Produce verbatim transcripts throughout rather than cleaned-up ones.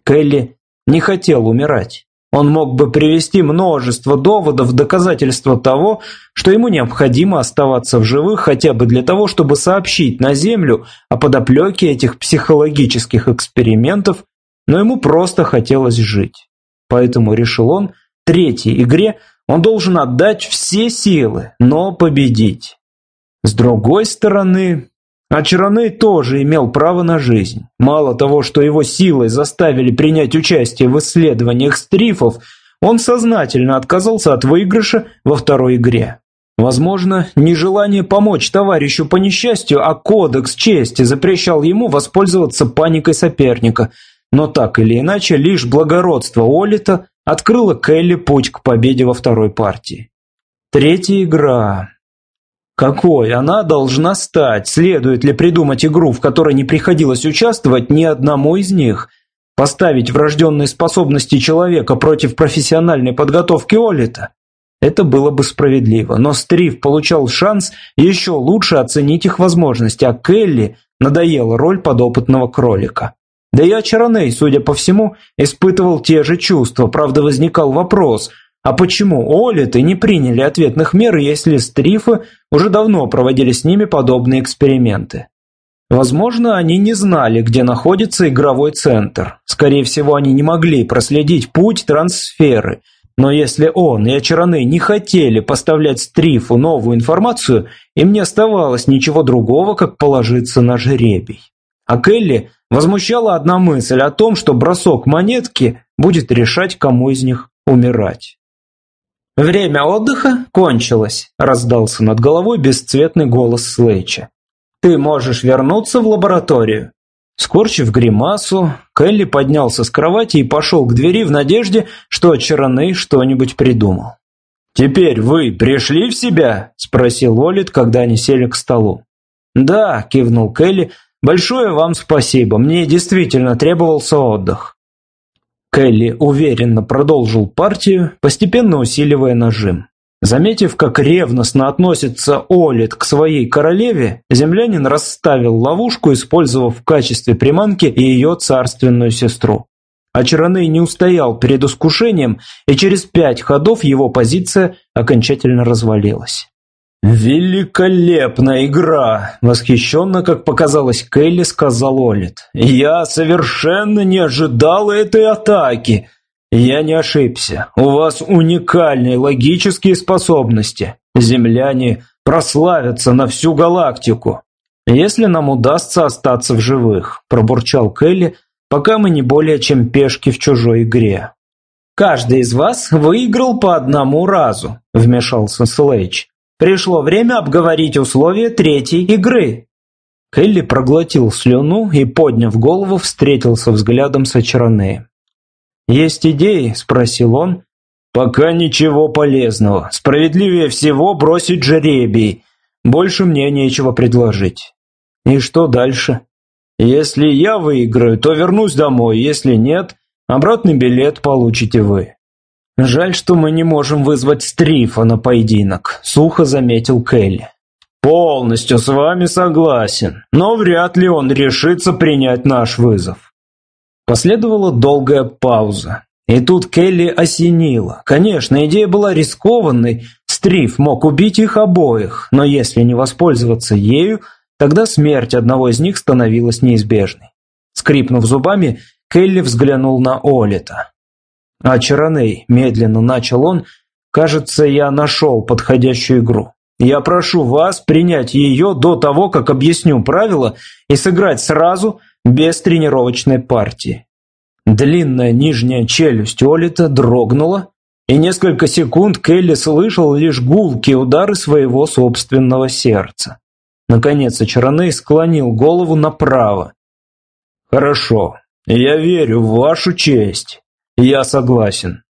Келли не хотел умирать. Он мог бы привести множество доводов в доказательство того, что ему необходимо оставаться в живых хотя бы для того, чтобы сообщить на Землю о подоплеке этих психологических экспериментов, но ему просто хотелось жить. Поэтому, решил он, в третьей игре он должен отдать все силы, но победить. С другой стороны, Ачараней тоже имел право на жизнь. Мало того, что его силой заставили принять участие в исследованиях стрифов, он сознательно отказался от выигрыша во второй игре. Возможно, нежелание помочь товарищу по несчастью, а кодекс чести запрещал ему воспользоваться паникой соперника. Но так или иначе, лишь благородство Олита открыло Келли путь к победе во второй партии. Третья игра. Какой она должна стать? Следует ли придумать игру, в которой не приходилось участвовать ни одному из них? Поставить врожденные способности человека против профессиональной подготовки Олита? Это было бы справедливо, но Стриф получал шанс еще лучше оценить их возможности, а Келли надоела роль подопытного кролика. Да и Ачараней, судя по всему, испытывал те же чувства, правда возникал вопрос – а почему Олиты не приняли ответных мер, если стрифы уже давно проводили с ними подобные эксперименты? Возможно, они не знали, где находится игровой центр. Скорее всего, они не могли проследить путь трансферы. Но если он и Ачараней не хотели поставлять стрифу новую информацию, им не оставалось ничего другого, как положиться на жребий. А Келли возмущала одна мысль о том, что бросок монетки будет решать, кому из них умирать. «Время отдыха кончилось», – раздался над головой бесцветный голос Слейча. «Ты можешь вернуться в лабораторию». Скорчив гримасу, Келли поднялся с кровати и пошел к двери в надежде, что Ачараней что-нибудь придумал. «Теперь вы пришли в себя?» – спросил Олит, когда они сели к столу. «Да», – кивнул Келли, – «большое вам спасибо, мне действительно требовался отдых». Келли уверенно продолжил партию, постепенно усиливая нажим. Заметив, как ревностно относится Олит к своей королеве, землянин расставил ловушку, использовав в качестве приманки ее царственную сестру. Ачараней не устоял перед искушением, и через пять ходов его позиция окончательно развалилась. «Великолепная игра!» – восхищенно, как показалось Келли, сказал Олит. «Я совершенно не ожидал этой атаки. Я не ошибся. У вас уникальные логические способности. Земляне прославятся на всю галактику. Если нам удастся остаться в живых», – пробурчал Келли, – «пока мы не более чем пешки в чужой игре». «Каждый из вас выиграл по одному разу», – вмешался Слейч. «Пришло время обговорить условия третьей игры». Келли проглотил слюну и, подняв голову, встретился взглядом с Ачаранеем. «Есть идеи?» – спросил он. «Пока ничего полезного. Справедливее всего бросить жребий. Больше мне нечего предложить». «И что дальше?» «Если я выиграю, то вернусь домой. Если нет, обратный билет получите вы». «Жаль, что мы не можем вызвать Стрифа на поединок», – сухо заметил Келли. «Полностью с вами согласен, но вряд ли он решится принять наш вызов». Последовала долгая пауза. И тут Келли осенило. Конечно, идея была рискованной, Стриф мог убить их обоих, но если не воспользоваться ею, тогда смерть одного из них становилась неизбежной. Скрипнув зубами, Келли взглянул на Олита. «Ачараней», – медленно начал он, – «кажется, я нашел подходящую игру. Я прошу вас принять ее до того, как объясню правила, и сыграть сразу, без тренировочной партии». Длинная нижняя челюсть Олита дрогнула, и несколько секунд Келли слышал лишь гулкие удары своего собственного сердца. Наконец Ачараней склонил голову направо. «Хорошо, я верю в вашу честь. Я согласен».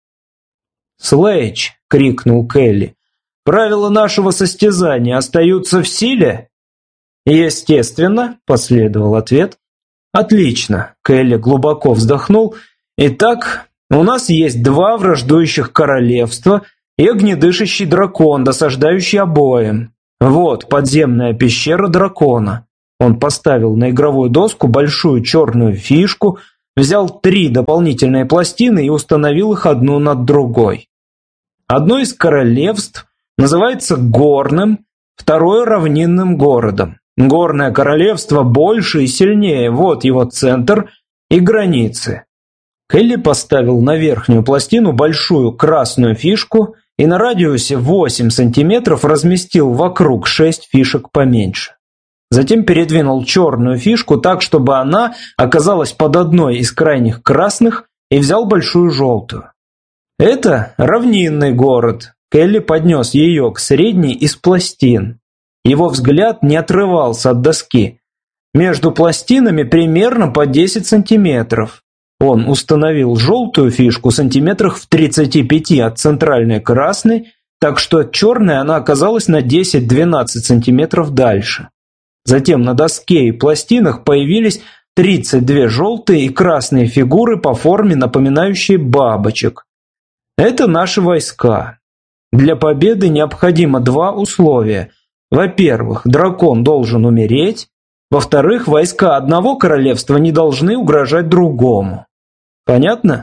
«Слейч!» — крикнул Келли. «Правила нашего состязания остаются в силе?» «Естественно», — последовал ответ. «Отлично», — Келли глубоко вздохнул. «Итак, у нас есть два враждующих королевства и огнедышащий дракон, досаждающий обоим. Вот подземная пещера дракона». Он поставил на игровую доску большую черную фишку, взял три дополнительные пластины и установил их одну над другой. Одно из королевств называется горным, второе – равнинным городом. Горное королевство больше и сильнее, вот его центр и границы. Келли поставил на верхнюю пластину большую красную фишку и на радиусе восемь сантиметров разместил вокруг шесть фишек поменьше. Затем передвинул черную фишку так, чтобы она оказалась под одной из крайних красных, и взял большую желтую. Это равнинный город. Келли поднес ее к средней из пластин. Его взгляд не отрывался от доски. Между пластинами примерно по десять сантиметров. Он установил желтую фишку сантиметрах в тридцати пяти от центральной красной, так что черная она оказалась на десять-двенадцать сантиметров дальше. Затем на доске и пластинах появились тридцать две желтые и красные фигуры по форме, напоминающие бабочек. Это наши войска. Для победы необходимо два условия. Во-первых, дракон должен умереть. Во-вторых, войска одного королевства не должны угрожать другому. Понятно?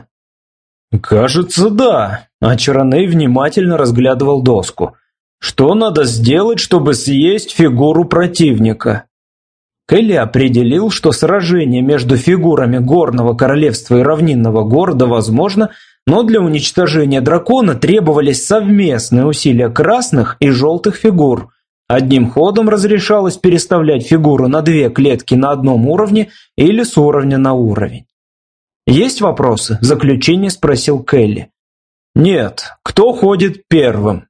Кажется, да. А Чараней внимательно разглядывал доску. Что надо сделать, чтобы съесть фигуру противника? Келли определил, что сражение между фигурами горного королевства и равнинного города возможно, но для уничтожения дракона требовались совместные усилия красных и желтых фигур. Одним ходом разрешалось переставлять фигуру на две клетки на одном уровне или с уровня на уровень. «Есть вопросы?» – в заключение спросил Келли. «Нет. Кто ходит первым?»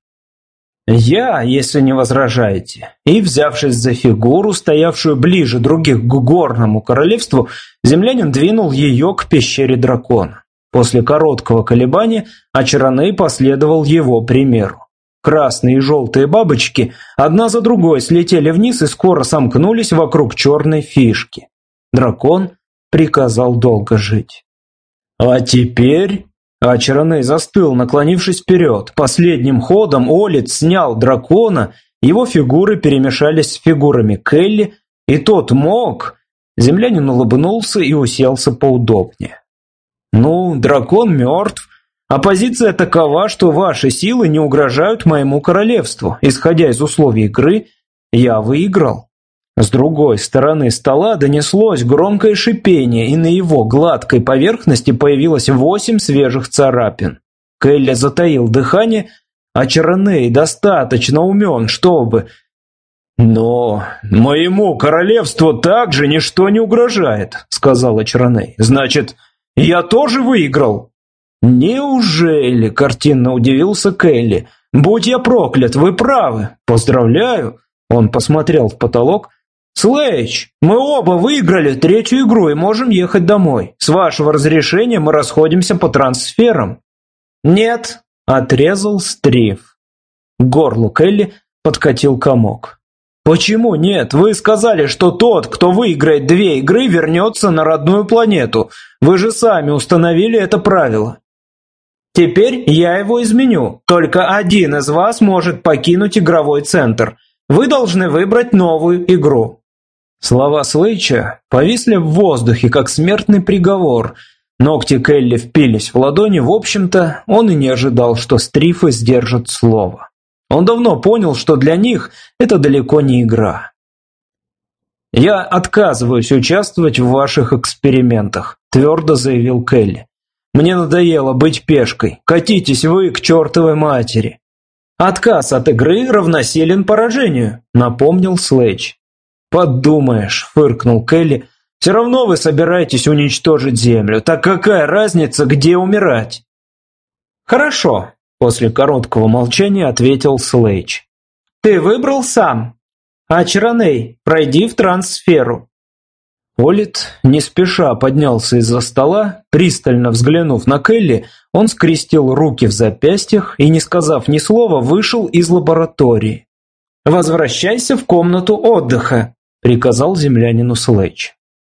«Я, если не возражаете». И, взявшись за фигуру, стоявшую ближе других к горному королевству, землянин двинул ее к пещере дракона. После короткого колебания Ачараней последовал его примеру. Красные и желтые бабочки одна за другой слетели вниз и скоро сомкнулись вокруг черной фишки. Дракон приказал долго жить. «А теперь...» Ачараней застыл, наклонившись вперед. Последним ходом Олит снял дракона, его фигуры перемешались с фигурами Келли, и тот мог... Землянин улыбнулся и уселся поудобнее. «Ну, дракон мертв, а позиция такова, что ваши силы не угрожают моему королевству. Исходя из условий игры, я выиграл». С другой стороны стола донеслось громкое шипение, и на его гладкой поверхности появилось восемь свежих царапин. Келли затаил дыхание, а Чараней достаточно умен, чтобы... «Но моему королевству также ничто не угрожает», — сказал Чараней. «Значит, я тоже выиграл?» «Неужели?» — картинно удивился Келли. «Будь я проклят, вы правы. Поздравляю!» Он посмотрел в потолок. «Слэйч, мы оба выиграли третью игру и можем ехать домой. С вашего разрешения мы расходимся по трансферам». «Нет», — отрезал Стриф. К горлу Келли подкатил комок. «Почему нет? Вы сказали, что тот, кто выиграет две игры, вернется на родную планету. Вы же сами установили это правило». «Теперь я его изменю. Только один из вас может покинуть игровой центр. Вы должны выбрать новую игру». Слова Слэйча повисли в воздухе, как смертный приговор. Ногти Келли впились в ладони, в общем-то, он и не ожидал, что Стрифы сдержат слово. Он давно понял, что для них это далеко не игра. «Я отказываюсь участвовать в ваших экспериментах», – твердо заявил Келли. «Мне надоело быть пешкой. Катитесь вы к чертовой матери». «Отказ от игры равносилен поражению», – напомнил Слэйч. «Подумаешь», – фыркнул Келли, – «все равно вы собираетесь уничтожить Землю. Так какая разница, где умирать?» «Хорошо», – после короткого молчания ответил Слэйч. «Ты выбрал сам. Ачараней, пройди в трансферу». Олит не спеша поднялся из-за стола, пристально взглянув на Келли, он скрестил руки в запястьях и, не сказав ни слова, вышел из лаборатории. «Возвращайся в комнату отдыха», — приказал землянину Слэйч.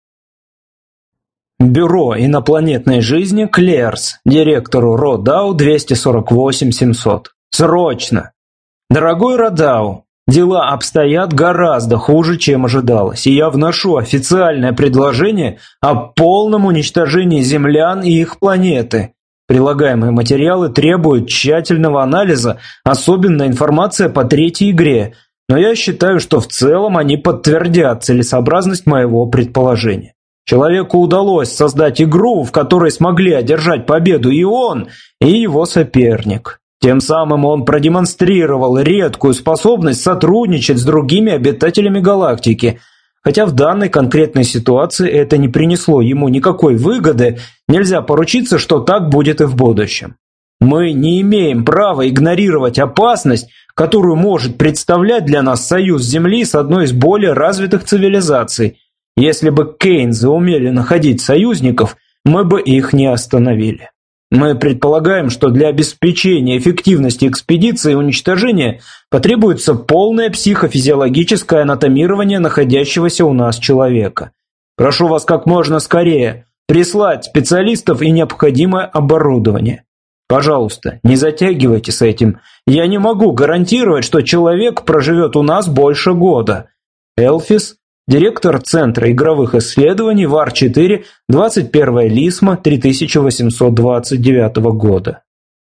Бюро инопланетной жизни Клерс, директору Родау двести сорок восемь семьсот. Срочно! Дорогой Родау, Дела обстоят гораздо хуже, чем ожидалось, и я вношу официальное предложение о полном уничтожении землян и их планеты. Прилагаемые материалы требуют тщательного анализа, особенно информация по третьей игре, но я считаю, что в целом они подтвердят целесообразность моего предположения. Человеку удалось создать игру, в которой смогли одержать победу и он, и его соперник. Тем самым он продемонстрировал редкую способность сотрудничать с другими обитателями галактики. Хотя в данной конкретной ситуации это не принесло ему никакой выгоды, нельзя поручиться, что так будет и в будущем. Мы не имеем права игнорировать опасность, которую может представлять для нас союз Земли с одной из более развитых цивилизаций. Если бы Кейнзы умели находить союзников, мы бы их не остановили. Мы предполагаем, что для обеспечения эффективности экспедиции и уничтожения потребуется полное психофизиологическое анатомирование находящегося у нас человека. Прошу вас как можно скорее прислать специалистов и необходимое оборудование. Пожалуйста, не затягивайте с этим. Я не могу гарантировать, что человек проживет у нас больше года. Элфис, директор Центра игровых исследований ВАР четыре, двадцать первое Лисма три тысячи восемьсот двадцать девятого года.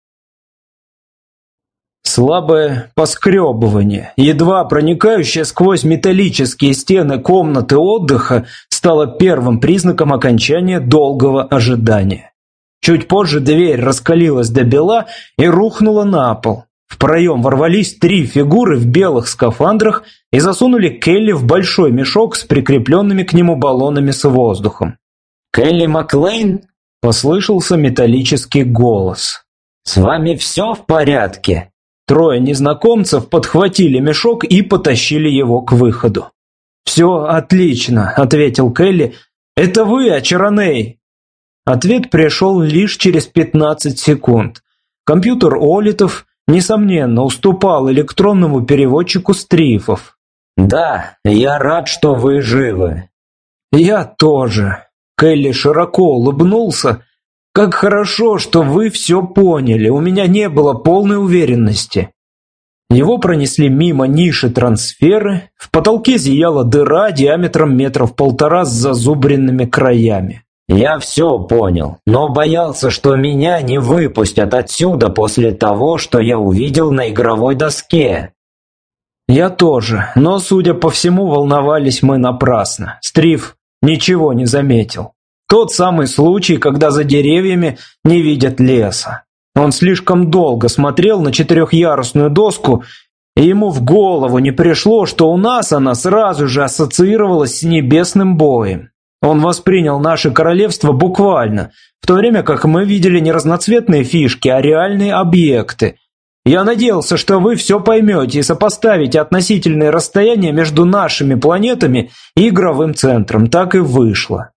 Слабое поскребывание, едва проникающее сквозь металлические стены комнаты отдыха, стало первым признаком окончания долгого ожидания. Чуть позже дверь раскалилась до бела и рухнула на пол. В проем ворвались три фигуры в белых скафандрах и засунули Келли в большой мешок с прикрепленными к нему баллонами с воздухом. «Келли Маклейн?» – послышался металлический голос. «С вами все в порядке?» Трое незнакомцев подхватили мешок и потащили его к выходу. «Все отлично», – ответил Келли. «Это вы, Ачараней?» Ответ пришел лишь через пятнадцать секунд. Компьютер Олитов, несомненно, уступал электронному переводчику стрифов. «Да, я рад, что вы живы». «Я тоже». Келли широко улыбнулся. «Как хорошо, что вы все поняли. У меня не было полной уверенности». Его пронесли мимо ниши трансферы. В потолке зияла дыра диаметром метров полтора с зазубренными краями. «Я все понял, но боялся, что меня не выпустят отсюда после того, что я увидел на игровой доске». «Я тоже, но, судя по всему, волновались мы напрасно. Стриф ничего не заметил. Тот самый случай, когда за деревьями не видят леса. Он слишком долго смотрел на четырехъярусную доску, и ему в голову не пришло, что у нас она сразу же ассоциировалась с небесным боем. Он воспринял наше королевство буквально, в то время как мы видели не разноцветные фишки, а реальные объекты. Я надеялся, что вы все поймете и сопоставите относительные расстояния между нашими планетами и игровым центром. Так и вышло».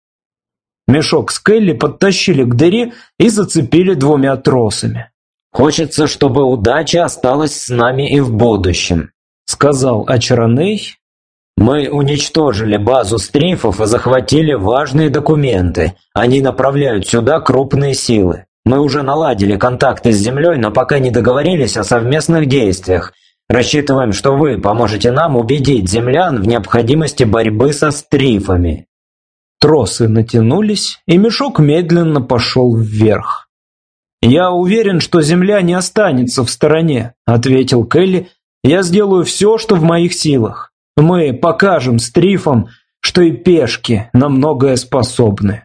Мешок с Келли подтащили к дыре и зацепили двумя тросами. «Хочется, чтобы удача осталась с нами и в будущем», — сказал Ачараней. «Мы уничтожили базу стрифов и захватили важные документы. Они направляют сюда крупные силы. Мы уже наладили контакты с Землей, но пока не договорились о совместных действиях. Рассчитываем, что вы поможете нам убедить землян в необходимости борьбы со стрифами». Тросы натянулись, и мешок медленно пошел вверх. «Я уверен, что Земля не останется в стороне», — ответил Келли. «Я сделаю все, что в моих силах. Мы покажем стрифам, что и пешки на многое способны».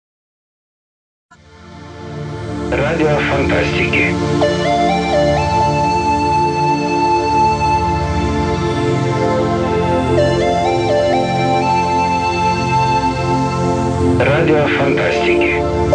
Радио фантастики. Радио фантастики.